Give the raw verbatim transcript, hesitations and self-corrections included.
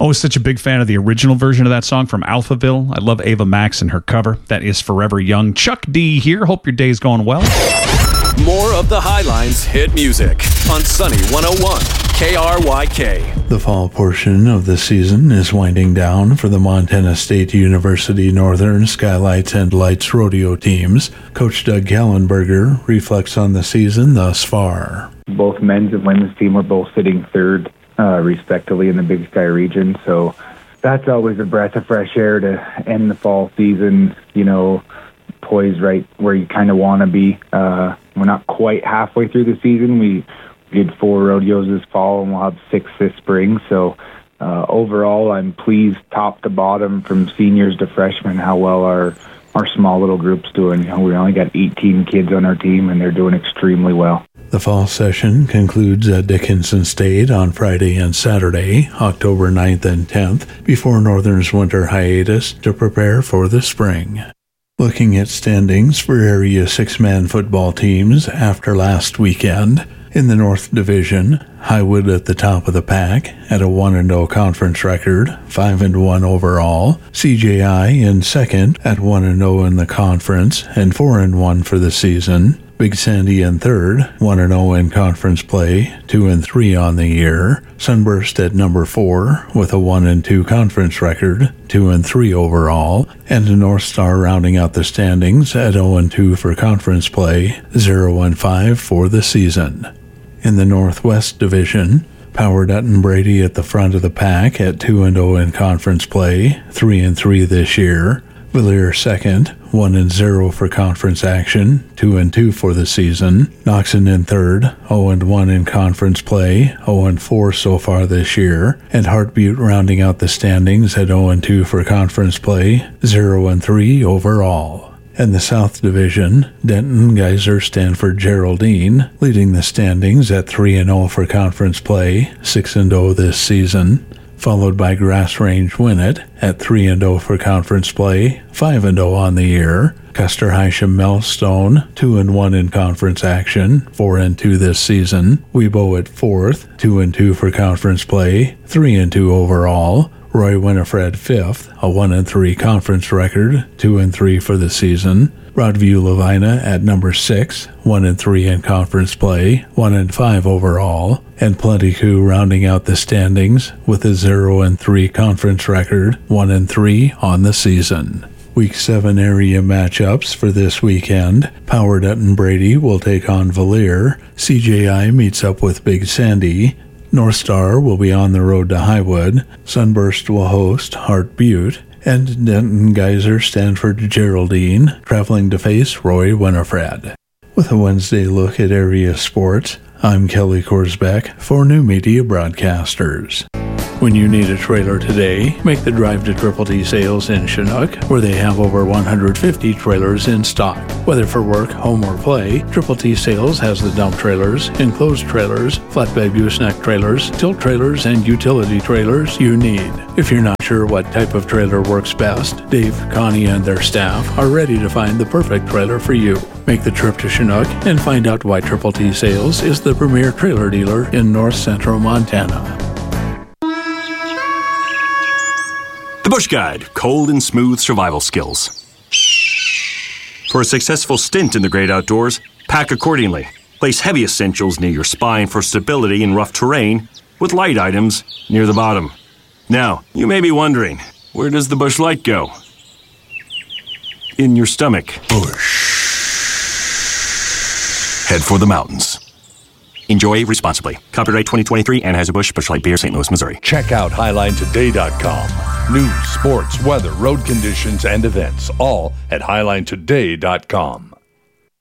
Always such a big fan of the original version of that song from Alphaville. I love Ava Max and her cover. That is Forever Young. Chuck D here. Hope your day's going well. More of the Highlines hit music on Sunny one oh one K R Y K. The fall portion of the season is winding down for the Montana State University Northern Skylights and Lights rodeo teams. Coach Doug Kallenberger reflects on the season thus far. Both men's and women's team are both sitting third, uh, respectively, in the Big Sky region. So that's always a breath of fresh air to end the fall season, you know, poised right where you kind of want to be. Uh, we're not quite halfway through the season. We did four rodeos this fall, and we'll have six this spring. So uh, overall, I'm pleased top to bottom, from seniors to freshmen, how well our our small little group's doing. You know, we only got eighteen kids on our team, and they're doing extremely well. The fall session concludes at Dickinson State on Friday and Saturday, October ninth and tenth, before Northern's winter hiatus to prepare for the spring. Looking at standings for Area six-man football teams after last weekend, in the North Division, Highwood at the top of the pack at a one and oh conference record, five and one overall. C J I in second at one and oh in the conference and four and one for the season. Big Sandy in third, one and oh in conference play, two and three on the year. Sunburst at number four with a one and two conference record, two and three overall. And North Star rounding out the standings at oh and two for conference play, zero and five for the season. In the Northwest Division, Power Dutton Brady at the front of the pack at two and oh in conference play, three and three this year. Villiers second, one and zero for conference action, two and two for the season. Knoxon in third, oh and one in conference play, oh and four so far this year. And Hart Butte rounding out the standings at oh and two for conference play, zero and three overall. In the South Division, Denton, Geyser, Stanford, Geraldine leading the standings at three and oh for conference play, six and oh this season. Followed by Grass Range Winnett at three and oh for conference play, five and oh on the year. Custer Hysham Melstone, two and one in conference action, four and two this season. Webo at fourth, two and two for conference play, three and two overall. Roy Winifred fifth, a one and three conference record, two and three for the season. Broadview Levina at number six, one and three in conference play, one and five overall. And Plenty Coup rounding out the standings with a zero and three conference record, one and three on the season. Week seven area matchups for this weekend. Power Dutton Brady will take on Villiers. C J I meets up with Big Sandy. North Star will be on the road to Highwood. Sunburst will host Hart Butte. And Denton, Geyser, Stanford, Geraldine traveling to face Roy Winifred. With a Wednesday look at area sports, I'm Kelly Korsbeck for New Media Broadcasters. When you need a trailer today, make the drive to Triple T Sales in Chinook, where they have over one hundred fifty trailers in stock. Whether for work, home, or play, Triple T Sales has the dump trailers, enclosed trailers, flatbed gooseneck trailers, tilt trailers, and utility trailers you need. If you're not sure what type of trailer works best, Dave, Connie, and their staff are ready to find the perfect trailer for you. Make the trip to Chinook and find out why Triple T Sales is the premier trailer dealer in north central Montana. The Bush Guide, cold and smooth survival skills. For a successful stint in the great outdoors, pack accordingly. Place heavy essentials near your spine for stability in rough terrain, with light items near the bottom. Now, you may be wondering, where does the Bush Light go? In your stomach. Bush. Head for the mountains. Enjoy responsibly. Copyright twenty twenty-three, Anheuser-Busch, Busch Light Beer, Saint Louis, Missouri. Check out highline today dot com. News, sports, weather, road conditions, and events, all at highline today dot com.